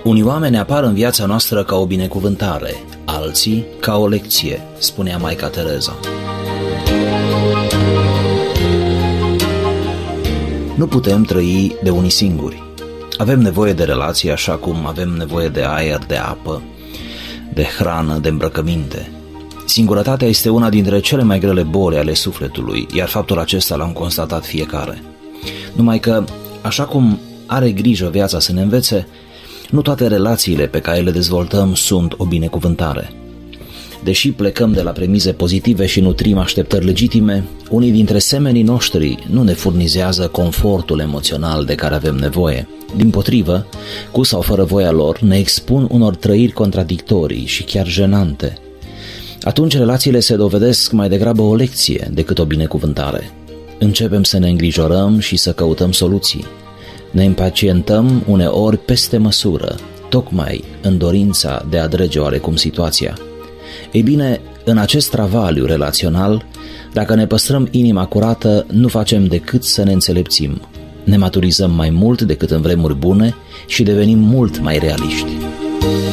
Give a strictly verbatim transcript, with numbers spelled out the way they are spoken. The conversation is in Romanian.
Unii oameni apar în viața noastră ca o binecuvântare, alții ca o lecție, spunea Maica Tereza. Nu putem trăi de unii singuri. Avem nevoie de relații așa cum avem nevoie de aer, de apă, de hrană, de îmbrăcăminte. Singurătatea este una dintre cele mai grele boli ale sufletului, iar faptul acesta l-am constatat fiecare. Numai că, așa cum are grijă viața să ne învețe, nu toate relațiile pe care le dezvoltăm sunt o binecuvântare. Deși plecăm de la premize pozitive și nutrim așteptări legitime, unii dintre semenii noștri nu ne furnizează confortul emoțional de care avem nevoie. Dimpotrivă, cu sau fără voia lor, ne expun unor trăiri contradictorii și chiar jenante. Atunci relațiile se dovedesc mai degrabă o lecție decât o binecuvântare. Începem să ne îngrijorăm și să căutăm soluții. Ne impacientăm uneori peste măsură, tocmai în dorința de a drege oarecum situația. Ei bine, în acest travaliu relațional, dacă ne păstrăm inima curată, nu facem decât să ne înțelepțim. Ne maturizăm mai mult decât în vremuri bune și devenim mult mai realiști.